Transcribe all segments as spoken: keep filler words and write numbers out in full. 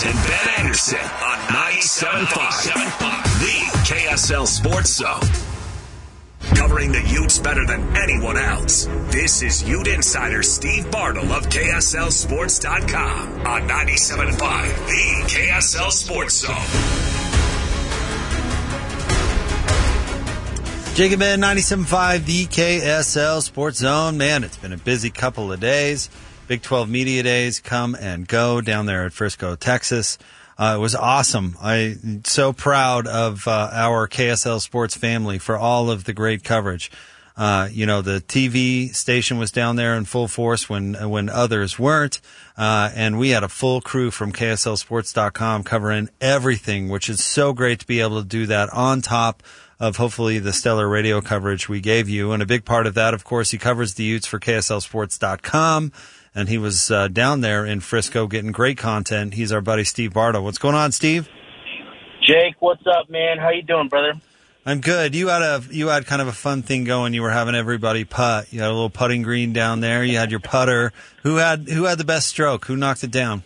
And Ben Anderson on ninety-seven point five, the K S L Sports Zone. Covering the Utes better than anyone else. This is Ute Insider Steve Bartle of K S L Sports dot com on ninety-seven point five, the K S L Sports Zone. Jacob Ben, ninety-seven point five, the K S L Sports Zone. Man, it's been a busy couple of days. Big twelve Media Days come and go down there at Frisco, Texas. Uh, it was awesome. I'm so proud of uh, our K S L Sports family for all of the great coverage. Uh, you know, the T V station was down there in full force when when others weren't, uh, and we had a full crew from K S L Sports dot com covering everything, which is so great to be able to do that on top of hopefully the stellar radio coverage we gave you. And a big part of that, of course, he covers the Utes for K S L Sports dot com. And he was uh, down there in Frisco getting great content. He's our buddy Steve Bartle. What's going on, Steve? Jake, what's up, man? How you doing, brother? I'm good. You had a you had kind of a fun thing going. You were having everybody putt. You had a little putting green down there. You had your putter. Who had who had the best stroke? Who knocked it down?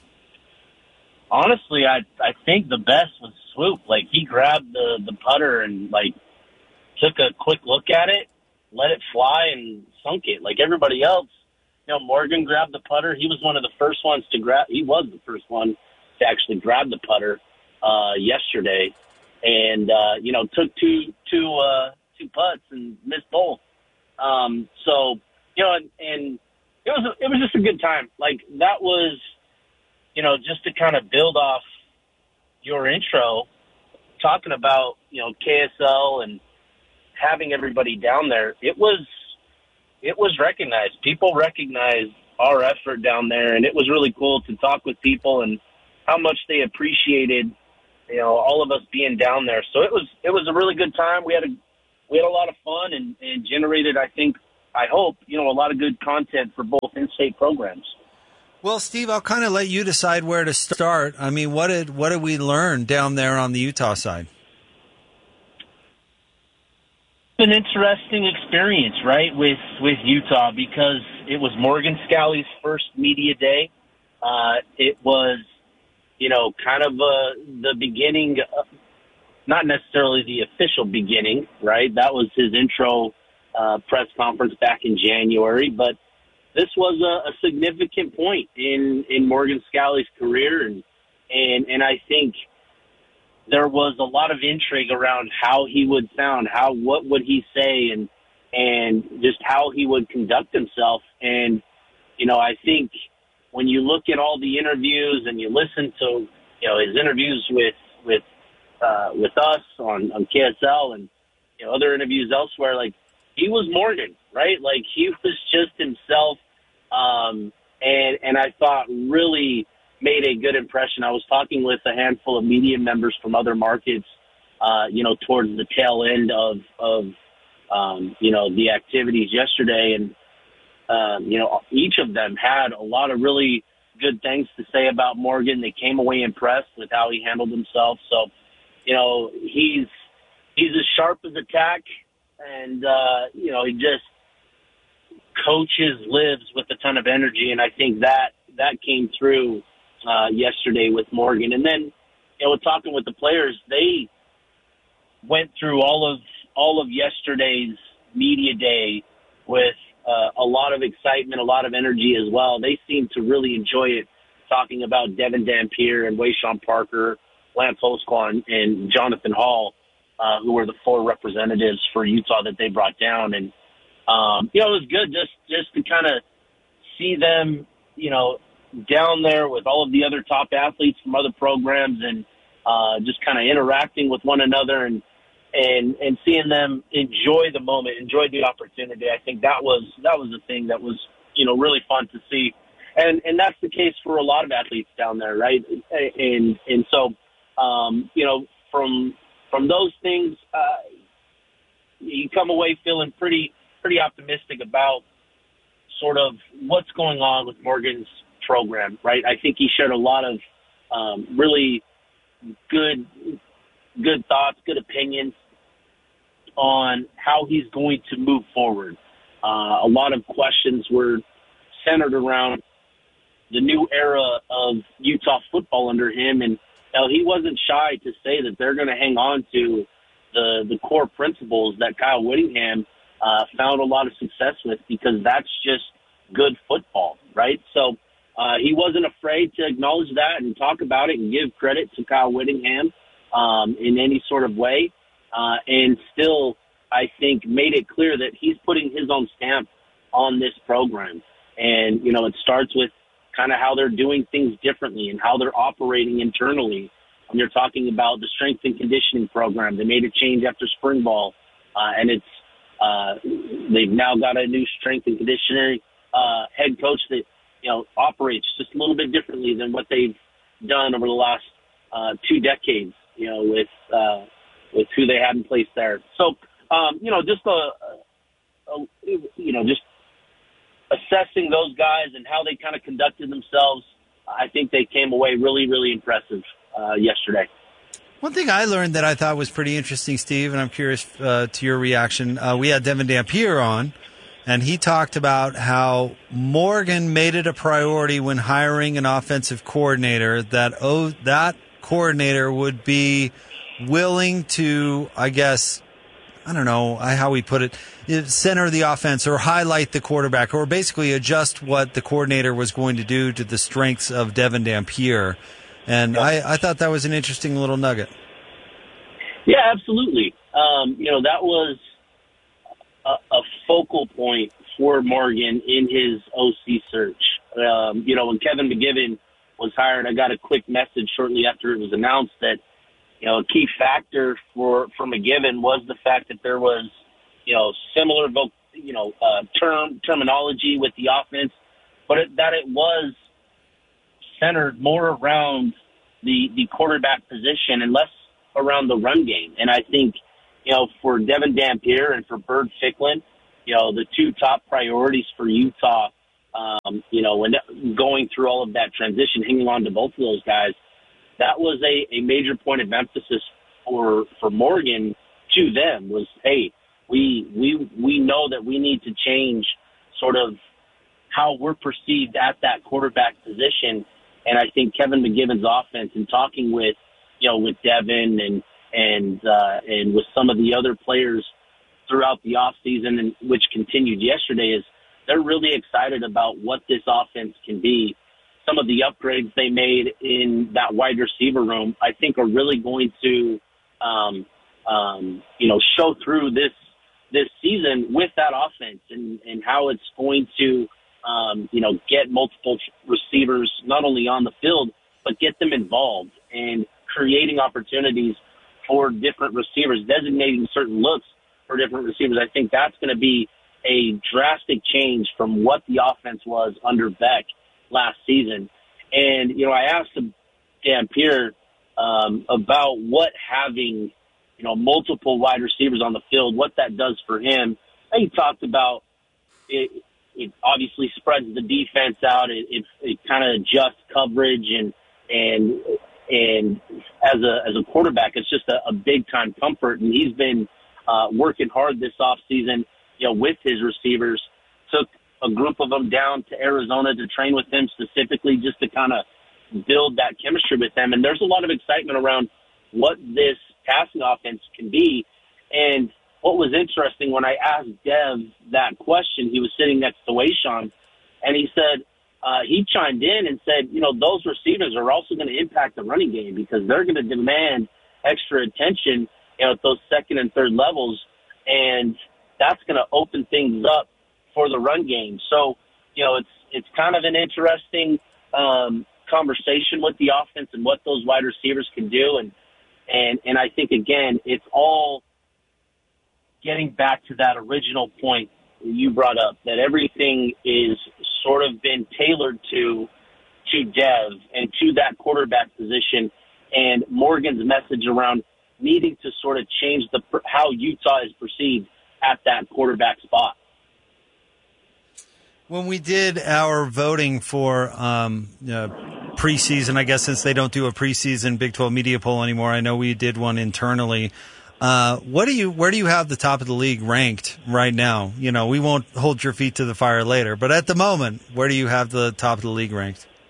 Honestly, I I think the best was Swoop. Like, he grabbed the the putter and like took a quick look at it, let it fly, and sunk it. Like everybody else. You know, Morgan grabbed the putter. He was one of the first ones to grab. He was the first one to actually grab the putter uh, yesterday, and uh, you know, took two two uh, two putts and missed both. Um, so you know, and, and it was it was just a good time. Like, that was, you know, just to kind of build off your intro, talking about, you know, K S L and having everybody down there. It was. It was recognized. People recognized our effort down there, and it was really cool to talk with people and how much they appreciated, you know, all of us being down there. So it was it was a really good time. We had a we had a lot of fun and, and generated, I think, I hope, you know, a lot of good content for both in-state programs. Well, Steve, I'll kind of let you decide where to start. I mean, what did what did we learn down there on the Utah side? An interesting experience, right, with with Utah, because it was Morgan Scalley's first media day. Uh, it was, you know, kind of uh, the beginning, uh, not necessarily the official beginning, right? That was his intro uh, press conference back in January, but this was a, a significant point in, in Morgan Scalley's career, and and and I think there was a lot of intrigue around how he would sound, how, what would he say, and, and just how he would conduct himself. And, you know, I think when you look at all the interviews and you listen to, you know, his interviews with, with, uh, with us on, on K S L and, you know, other interviews elsewhere, like, he was Morgan, right? Like, he was just himself. Um, and, and I thought really made a good impression. I was talking with a handful of media members from other markets, uh, you know, towards the tail end of, of um, you know, the activities yesterday. And, um, you know, each of them had a lot of really good things to say about Morgan. They came away impressed with how he handled himself. So, you know, he's, he's as sharp as a tack, and, uh, you know, he just coaches, lives with a ton of energy. And I think that, that came through Uh, yesterday with Morgan. And then, you know, talking with the players, they went through all of all of yesterday's media day with uh, a lot of excitement, a lot of energy as well. They seemed to really enjoy it, talking about Devin Dampier and Wayshawn Parker, Lance Osquan, and Jonathan Hall, uh, who were the four representatives for Utah that they brought down. And, um, you know, it was good just, just to kind of see them, you know, down there with all of the other top athletes from other programs, and uh, just kind of interacting with one another and, and, and seeing them enjoy the moment, enjoy the opportunity. I think that was, that was the thing that was, you know, really fun to see. And, and that's the case for a lot of athletes down there. Right. And, and so, um, you know, from, from those things, uh, you come away feeling pretty, pretty optimistic about sort of what's going on with Morgan's program, right? I think he shared a lot of um, really good, good thoughts, good opinions on how he's going to move forward. Uh, a lot of questions were centered around the new era of Utah football under him. And you know, he wasn't shy to say that they're going to hang on to the, the core principles that Kyle Whittingham uh, found a lot of success with, because that's just good football, right? So uh, he wasn't afraid to acknowledge that and talk about it and give credit to Kyle Whittingham um, in any sort of way. Uh, and still, I think, made it clear that he's putting his own stamp on this program. And, you know, it starts with kind of how they're doing things differently and how they're operating internally. And you're talking about the strength and conditioning program. They made a change after spring ball, uh, and it's uh, they've now got a new strength and conditioning uh, head coach that, you know, operates just a little bit differently than what they've done over the last uh, two decades, you know, with uh, with who they had in place there. So, um, you know, just a, a, you know, just assessing those guys and how they kind of conducted themselves, I think they came away really, really impressive uh, yesterday. One thing I learned that I thought was pretty interesting, Steve, and I'm curious uh, to your reaction. Uh, we had Devin Dampier on, and he talked about how Morgan made it a priority when hiring an offensive coordinator that oh, that coordinator would be willing to, I guess, I don't know how we put it, center the offense or highlight the quarterback or basically adjust what the coordinator was going to do to the strengths of Devin Dampier. And yep. I, I thought that was an interesting little nugget. Yeah, absolutely. Um, you know, that was a, a focal point for Morgan in his O C search. Um, you know, when Kevin McGivern was hired, I got a quick message shortly after it was announced that, you know, a key factor for, for McGivern was the fact that there was, you know, similar, you know, uh, term terminology with the offense, but it, that it was centered more around the, the quarterback position and less around the run game. And I think, you know, for Devin Dampier and for Bird Ficklin, you know, the two top priorities for Utah, um, you know, when going through all of that transition, hanging on to both of those guys, that was a, a major point of emphasis for for Morgan to them was, hey, we we we know that we need to change sort of how we're perceived at that quarterback position. And I think Kevin McGivern's offense, and talking with, you know, with Devin and and uh, and with some of the other players throughout the offseason, and which continued yesterday, is they're really excited about what this offense can be. Some of the upgrades they made in that wide receiver room, I think, are really going to, um, um, you know, show through this this season with that offense and, and how it's going to, um, you know, get multiple receivers not only on the field, but get them involved and creating opportunities for different receivers, designating certain looks for different receivers. I think that's going to be a drastic change from what the offense was under Beck last season. And, you know, I asked Dampier um, about what having, you know, multiple wide receivers on the field, what that does for him. And he talked about it, it obviously spreads the defense out. It, it, it kind of adjusts coverage and, and, and as a, as a quarterback, it's just a, a big time comfort. And he's been uh, working hard this offseason, you know, with his receivers. Took a group of them down to Arizona to train with him specifically just to kind of build that chemistry with them. And there's a lot of excitement around what this passing offense can be. And what was interesting, when I asked Dev that question, he was sitting next to Wayshawn, and he said, uh, he chimed in and said, you know, those receivers are also going to impact the running game because they're going to demand extra attention, you know, at those second and third levels. And that's going to open things up for the run game. So, you know, it's it's kind of an interesting um, conversation with the offense and what those wide receivers can do. And, and, and I think, again, it's all getting back to that original point you brought up, that everything is sort of been tailored to to Dev and to that quarterback position, and Morgan's message around needing to sort of change the how Utah is perceived at that quarterback spot. When we did our voting for um, uh, preseason, I guess since they don't do a preseason Big twelve media poll anymore, I know we did one internally. Uh, what do you, where do you have the top of the league ranked right now? You know, we won't hold your feet to the fire later, but at the moment, where do you have the top of the league ranked?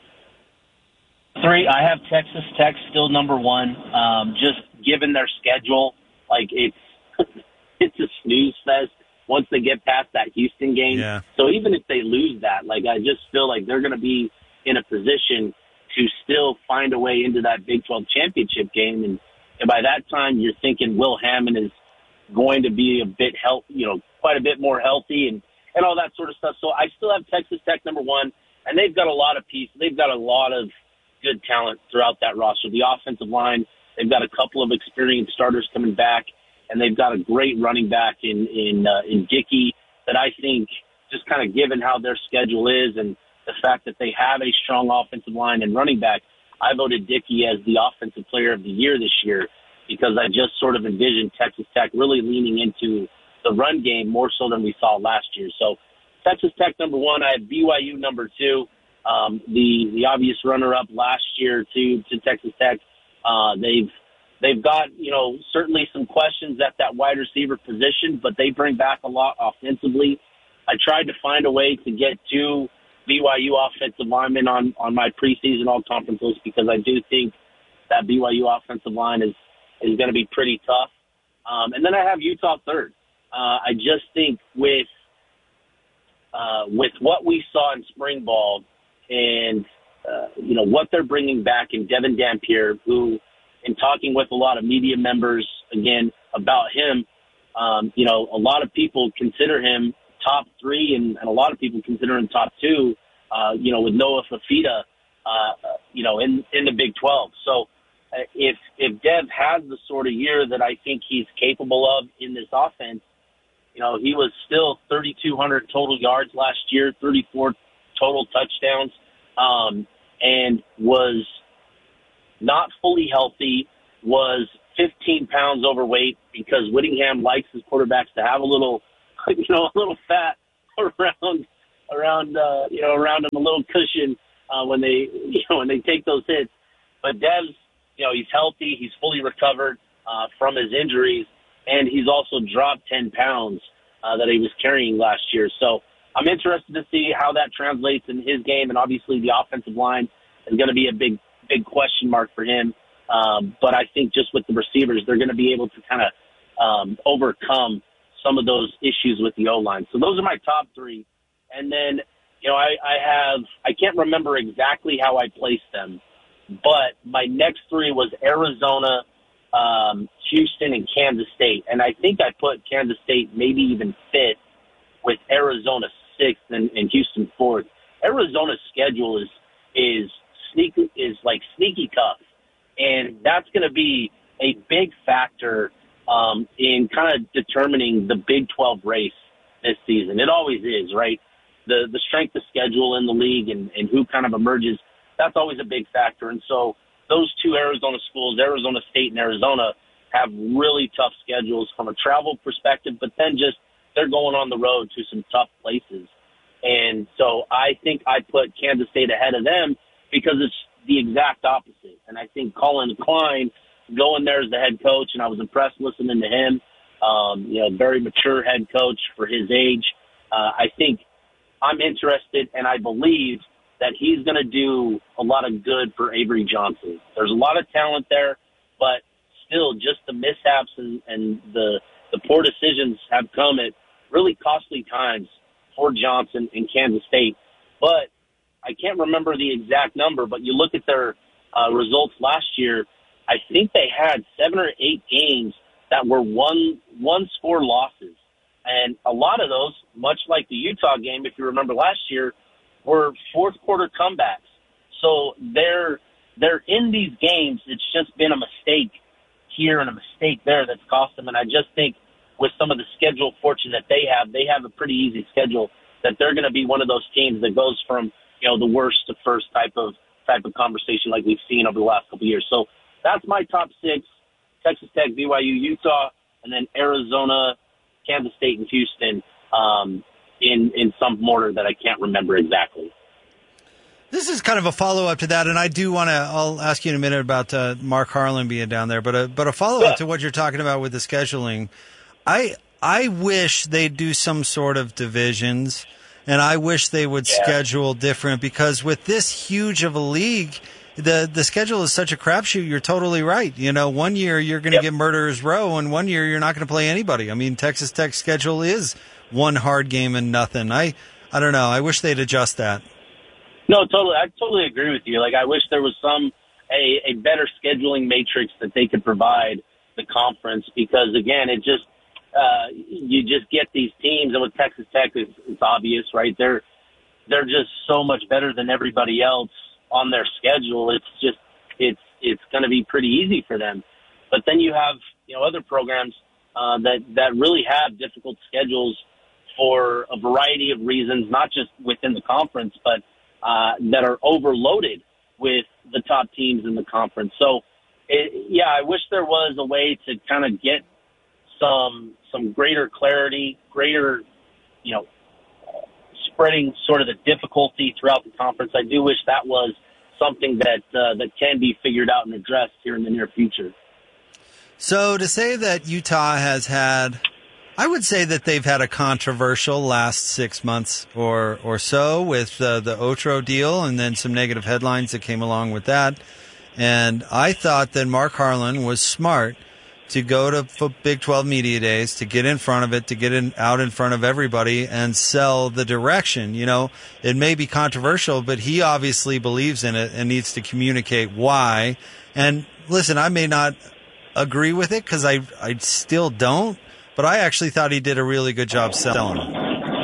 Three, I have Texas Tech still number one. Um, just given their schedule, like it's it's a snooze fest once they get past that Houston game. Yeah. So even if they lose that, like I just feel like they're going to be in a position to still find a way into that Big twelve championship game. And, and by that time, you're thinking Will Hammond is going to be a bit healthy, you know, quite a bit more healthy and, and all that sort of stuff. So I still have Texas Tech number one, and they've got a lot of pieces. They've got a lot of good talent throughout that roster. The offensive line, they've got a couple of experienced starters coming back, and they've got a great running back in in uh, in Dickey that I think, just kind of given how their schedule is and the fact that they have a strong offensive line and running back, I voted Dickey as the offensive player of the year this year because I just sort of envisioned Texas Tech really leaning into the run game more so than we saw last year. So Texas Tech number one, I have B Y U number two. Um, the the obvious runner-up last year to to Texas Tech. Uh, they've they've got you know certainly some questions at that wide receiver position, but they bring back a lot offensively. I tried to find a way to get two B Y U offensive linemen on on my preseason all-conference list because I do think that B Y U offensive line is is going to be pretty tough. Um, and then I have Utah third. Uh, I just think with uh, with what we saw in spring ball. And, uh, you know, what they're bringing back in Devin Dampier, who, in talking with a lot of media members, again, about him, um, you know, a lot of people consider him top three and, and a lot of people consider him top two, uh, you know, with Noah Fafita, uh, you know, in, in the Big twelve. So uh, if, if Dev has the sort of year that I think he's capable of in this offense, you know, he was still thirty-two hundred total yards last year, thirty-four total touchdowns, um, and was not fully healthy, was fifteen pounds overweight because Whittingham likes his quarterbacks to have a little, you know, a little fat around, around, uh, you know, around them, a little cushion uh, when they, you know, when they take those hits. But Dev's, you know, he's healthy, he's fully recovered uh, from his injuries, and he's also dropped ten pounds uh, that he was carrying last year. So I'm interested to see how that translates in his game, and obviously the offensive line is going to be a big, big question mark for him. Um, but I think just with the receivers, they're going to be able to kind of um, overcome some of those issues with the O-line. So those are my top three. And then, you know, I, I have – I can't remember exactly how I placed them, but my next three was Arizona, um, Houston, and Kansas State. And I think I put Kansas State maybe even fifth with Arizona sixth and, and Houston fourth. Arizona's schedule is is sneaky is like sneaky tough, and that's going to be a big factor um, in kind of determining the Big twelve race this season. It always is, right? The the strength of schedule in the league and, and who kind of emerges, that's always a big factor. And so those two Arizona schools, Arizona State and Arizona, have really tough schedules from a travel perspective, but then just they're going on the road to some tough places. And so I think I put Kansas State ahead of them because it's the exact opposite. And I think Colin Klein going there as the head coach, and I was impressed listening to him, um, you know, very mature head coach for his age. Uh, I think I'm interested, and I believe that he's going to do a lot of good for Avery Johnson. There's a lot of talent there, but still just the mishaps and, and the, the poor decisions have come at really costly times for Johnson in Kansas State. But I can't remember the exact number, but you look at their uh, results last year, I think they had seven or eight games that were one one score losses. And a lot of those, much like the Utah game, if you remember last year, were fourth quarter comebacks. So they're they're in these games. It's just been a mistake here and a mistake there that's cost them. And I just think with some of the schedule fortune that they have, they have a pretty easy schedule, that they're going to be one of those teams that goes from, you know, the worst to first type of type of conversation like we've seen over the last couple of years. So that's my top six: Texas Tech, B Y U, Utah, and then Arizona, Kansas State, and Houston, um, in, in some order that I can't remember exactly. This is kind of a follow-up to that, and I do want to – I'll ask you in a minute about uh, Mark Harlan being down there, but a, but a follow-up yeah. to what you're talking about with the scheduling. I I wish they'd do some sort of divisions, and I wish they would yeah. schedule different, because with this huge of a league, the the schedule is such a crapshoot. You're totally right. You know, one year you're going to Yep. get Murderers Row, and one year you're not going to play anybody. I mean, Texas Tech's schedule is one hard game and nothing. I I don't know. I wish they'd adjust that. No, totally. I totally agree with you. Like, I wish there was some a, a better scheduling matrix that they could provide the conference, because again, it just uh, you just get these teams, and with Texas Tech, it's, it's obvious, right? They're they're just so much better than everybody else on their schedule. It's just it's it's going to be pretty easy for them. But then you have you know other programs uh, that that really have difficult schedules for a variety of reasons, not just within the conference, but uh, that are overloaded with the top teams in the conference. So, it, yeah, I wish there was a way to kind of get some some greater clarity, greater, you know, spreading sort of the difficulty throughout the conference. I do wish that was something that uh, that can be figured out and addressed here in the near future. So to say that Utah has had, I would say that they've had a controversial last six months or, or so with uh, the Otro deal and then some negative headlines that came along with that. And I thought that Mark Harlan was smart to go to Big twelve Media Days, to get in front of it, to get in, out in front of everybody and sell the direction. You know, it may be controversial, but he obviously believes in it and needs to communicate why. And listen, I may not agree with it because I, I still don't. But I actually thought he did a really good job selling it.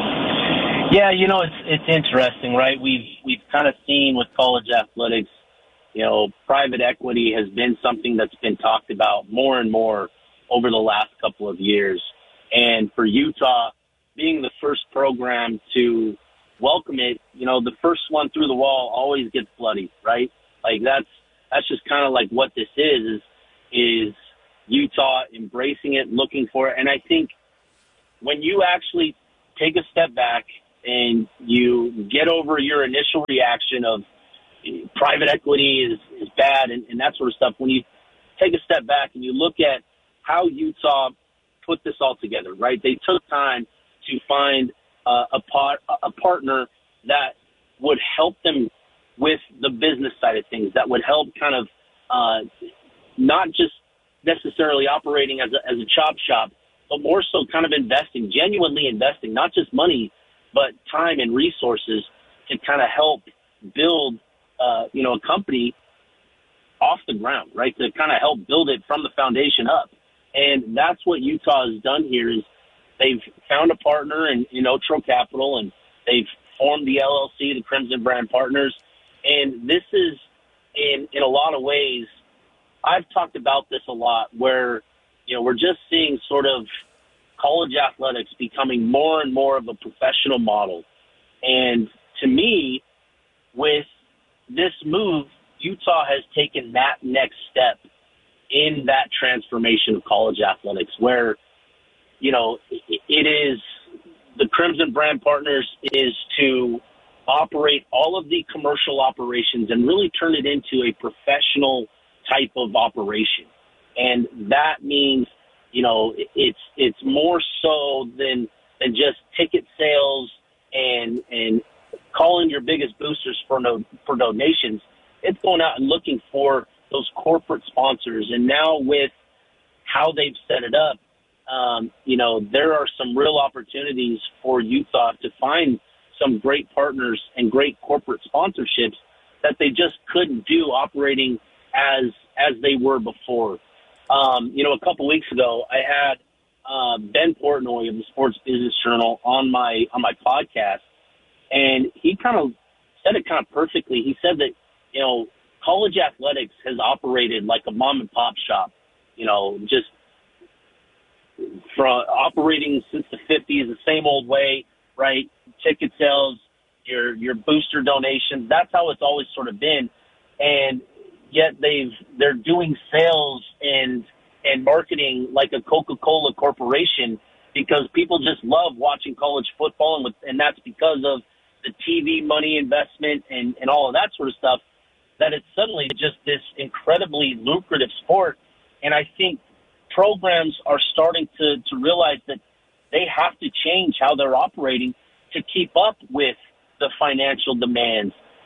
Yeah, you know, it's it's interesting, right? We've we've kind of seen with college athletics, you know, private equity has been something that's been talked about more and more over the last couple of years. And for Utah, being the first program to welcome it, you know, the first one through the wall always gets bloody, right? Like that's that's just kind of like what this is is is. Utah embracing it, looking for it. And I think when you actually take a step back and you get over your initial reaction of private equity is, is bad and, and that sort of stuff, when you take a step back and you look at how Utah put this all together, right? They took time to find uh, a, part, a partner that would help them with the business side of things, that would help kind of uh, not just necessarily operating as a, as a chop shop, but more so kind of investing, genuinely investing, not just money, but time and resources to kind of help build, uh, you know, a company off the ground, right? To kind of help build it from the foundation up. And that's what Utah has done here is they've found a partner in, in Otro Capital, and they've formed the L L C, the Crimson Brand Partners. And this is, in in a lot of ways, I've talked about this a lot where, you know, we're just seeing sort of college athletics becoming more and more of a professional model. And to me, with this move, Utah has taken that next step in that transformation of college athletics where, you know, it is the Crimson Brand Partners is to operate all of the commercial operations and really turn it into a professional type of operation. And that means, you know, it's it's more so than than just ticket sales and and calling your biggest boosters for no for donations. It's going out and looking for those corporate sponsors. And now with how they've set it up, um, you know, there are some real opportunities for Utah to find some great partners and great corporate sponsorships that they just couldn't do operating as as they were before. Um, you know, a couple weeks ago, I had uh, Ben Portnoy of the Sports Business Journal on my on my podcast, and he kind of said it kind of perfectly. He said that, you know, college athletics has operated like a mom and pop shop, you know, just from operating since the fifties, the same old way, right? Ticket sales, your your booster donations, that's how it's always sort of been. And yet they've they're doing sales and and marketing like a Coca-Cola corporation because people just love watching college football, and with, and that's because of the T V money investment and, and all of that sort of stuff, that it's suddenly just this incredibly lucrative sport. And I think programs are starting to, to realize that they have to change how they're operating to keep up with the financial demands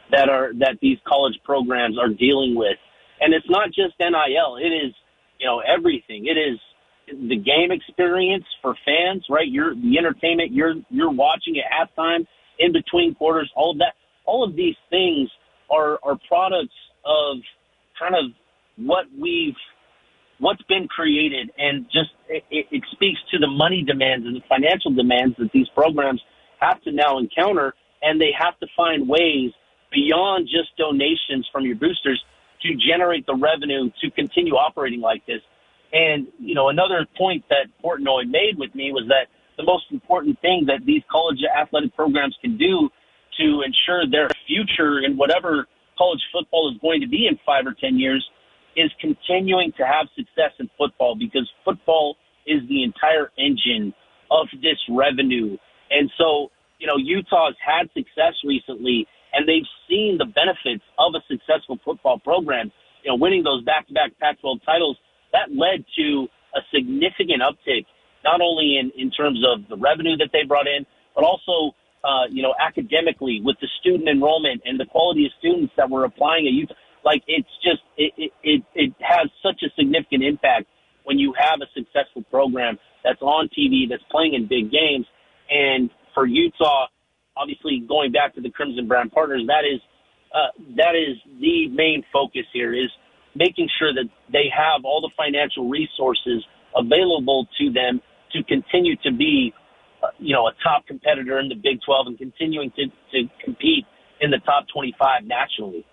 that are that these college programs are dealing with. And it's not just N I L. It is, you know, everything. It is the game experience for fans, right? You're the entertainment. You're you're watching at halftime, in between quarters, all of that. All of these things are are products of kind of what we've what's been created, and just it, it speaks to the money demands and the financial demands that these programs have to now encounter, and they have to find ways beyond just donations from your boosters to generate the revenue to continue operating like this. And, you know, another point that Portnoy made with me was that the most important thing that these college athletic programs can do to ensure their future in whatever college football is going to be in five or ten years is continuing to have success in football, because football is the entire engine of this revenue. And so, you know, Utah's had success recently, and they've seen the benefits of a successful football program. You know, winning those back-to-back Pac twelve titles, that led to a significant uptick, not only in, in terms of the revenue that they brought in, but also, uh, you know, academically with the student enrollment and the quality of students that were applying at Utah. Like, it's just, it, it, it, it has such a significant impact when you have a successful program that's on T V, that's playing in big games. And for Utah, obviously going back to the Crimson Brown Partners, that is, uh, that is the main focus here, is making sure that they have all the financial resources available to them to continue to be, uh, you know, a top competitor in the Big twelve and continuing to, to compete in the top twenty-five nationally.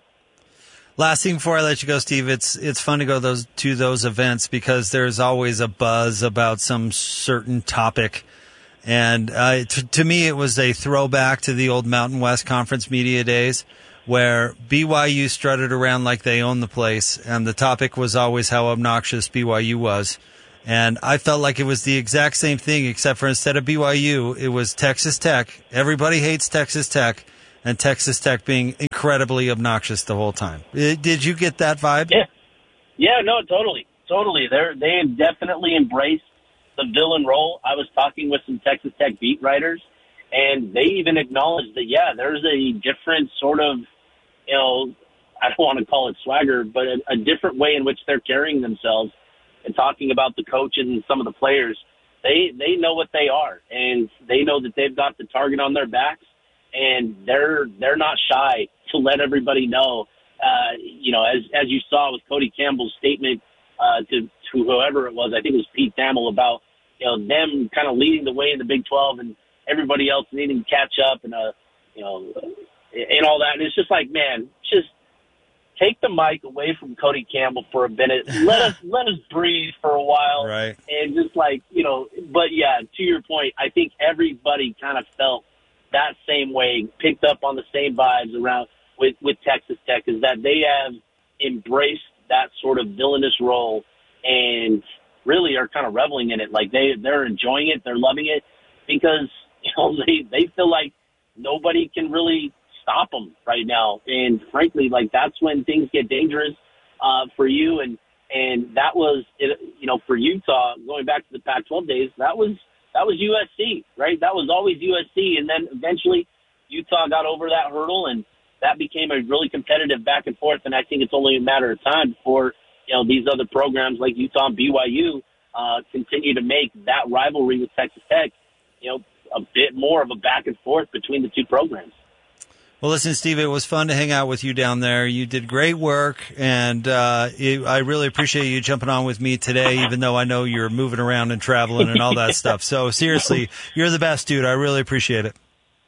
Last thing before I let you go, Steve, it's it's fun to go those to those events because there's always a buzz about some certain topic. And uh, t- to me, it was a throwback to the old Mountain West Conference media days where B Y U strutted around like they owned the place, and the topic was always how obnoxious B Y U was. And I felt like it was the exact same thing, except for instead of B Y U, it was Texas Tech. Everybody hates Texas Tech, and Texas Tech being incredibly obnoxious the whole time. Did you get that vibe? Yeah, yeah, no, totally, totally. They're they have definitely embraced the villain role. I was talking with some Texas Tech beat writers, and they even acknowledged that, yeah, there's a different sort of, you know, I don't want to call it swagger, but a, a different way in which they're carrying themselves and talking about the coaches and some of the players. They they know what they are, and they know that they've got the target on their backs, and they're they're not shy to let everybody know. Uh, you know, as as you saw with Cody Campbell's statement uh, to to whoever it was, I think it was Pete Thamel, about, you know, them kind of leading the way in the Big twelve and everybody else needing to catch up, and uh, you know, and all that. And it's just like, man, just take the mic away from Cody Campbell for a minute. Let us let us breathe for a while, right? And just like, you know, but yeah, to your point, I think everybody kind of felt that same way, picked up on the same vibes around with with Texas Tech, is that they have embraced that sort of villainous role and really are kind of reveling in it. Like they they're enjoying it, they're loving it, because, you know, they they feel like nobody can really stop them right now. And frankly, like, that's when things get dangerous uh, for you. And, and that was, it, you know, for Utah, going back to the Pac twelve days, that was, that was U S C, right? That was always U S C. And then eventually Utah got over that hurdle, and that became a really competitive back and forth. And I think it's only a matter of time before, you know, these other programs like Utah and B Y U uh, continue to make that rivalry with Texas Tech, you know, a bit more of a back and forth between the two programs. Well, listen, Steve, it was fun to hang out with you down there. You did great work, and uh, it, I really appreciate you jumping on with me today, even though I know you're moving around and traveling and all that stuff. So, seriously, you're the best, dude. I really appreciate it.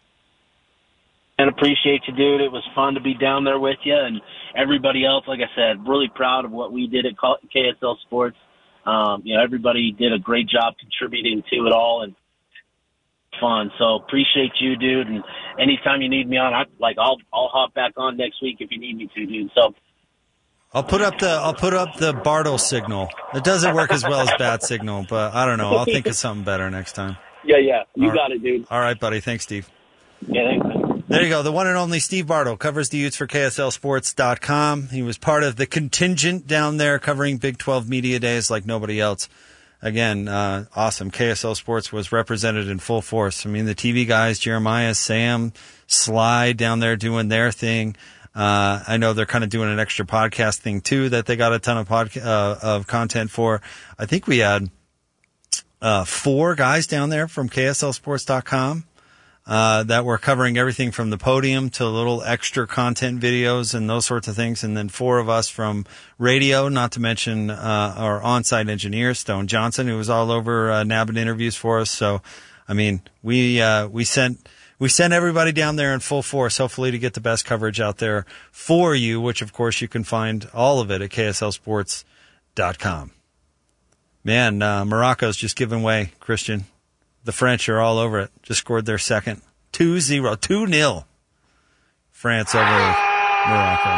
And appreciate you, dude. It was fun to be down there with you, and everybody else. Like I said, really proud of what we did at K S L Sports. Um, you know, everybody did a great job contributing to it all, and fun. So appreciate you, dude. And anytime you need me on, I like I'll I'll hop back on next week if you need me to, dude. So I'll put up the I'll put up the Bartle signal. It doesn't work as well as Bat signal, but I don't know. I'll think of something better next time. Yeah, yeah, you all got right. it, dude. All right, buddy. Thanks, Steve. Yeah, thanks, man. There you go. The one and only Steve Bartle covers the Utes for K S L Sports dot com. He was part of the contingent down there covering Big twelve Media Days like nobody else. again, uh, awesome. K S L Sports was represented in full force. I mean, the T V guys, Jeremiah, Sam, Sly down there doing their thing. Uh, I know they're kind of doing an extra podcast thing too that they got a ton of podca- uh, of content for. I think we had uh, four guys down there from K S L sports dot com. Uh, that were covering everything from the podium to little extra content videos and those sorts of things. And then four of us from radio, not to mention, uh, our on-site engineer, Stone Johnson, who was all over, uh, nabbing interviews for us. So, I mean, we, uh, we sent, we sent everybody down there in full force, hopefully to get the best coverage out there for you, which of course you can find all of it at K S L sports dot com. Man, uh, Morocco's just giving way, Christian. The French are all over it. Just scored their second. two zero. two nil. France over Morocco.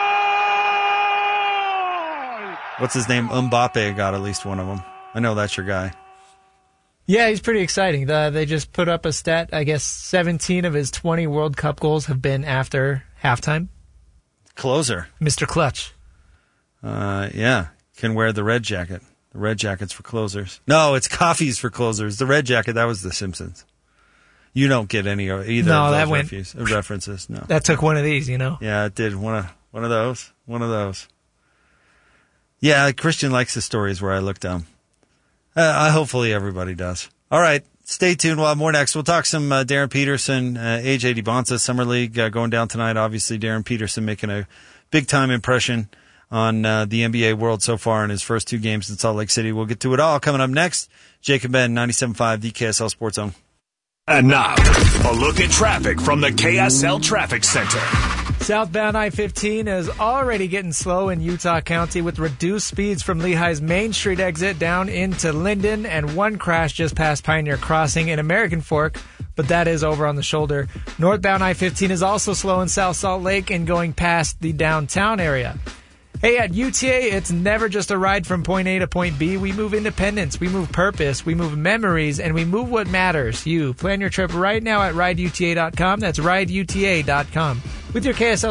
What's his name? Mbappe got at least one of them. I know that's your guy. Yeah, he's pretty exciting. The, they just put up a stat. I guess seventeen of his twenty World Cup goals have been after halftime. Closer. Mister Clutch. Uh, yeah. Can wear the red jacket. The red jacket's for closers. No, it's coffee's for closers. The red jacket, that was The Simpsons. You don't get any or either no, of those that went, refuse, references. No, that took one of these, you know. Yeah, it did. One of one of those. One of those. Yeah, Christian likes the stories where I look dumb. Uh, I hopefully everybody does. All right, stay tuned. We'll have more next. We'll talk some uh, Darren Peterson, uh, A J DeBonsa, Summer League uh, going down tonight. Obviously, Darren Peterson making a big time impression on uh, the N B A world so far in his first two games in Salt Lake City. We'll get to it all coming up next. Jacob Ben, ninety-seven point five, the K S L Sports Zone. And now, a look at traffic from the K S L Traffic Center. Southbound I fifteen is already getting slow in Utah County with reduced speeds from Lehigh's Main Street exit down into Linden, and one crash just past Pioneer Crossing in American Fork, but that is over on the shoulder. Northbound I fifteen is also slow in South Salt Lake and going past the downtown area. Hey, at U T A, it's never just a ride from point A to point B. We move independence, we move purpose, we move memories, and we move what matters, you. Plan your trip right now at ride U T A dot com. That's ride U T A dot com. With your K S L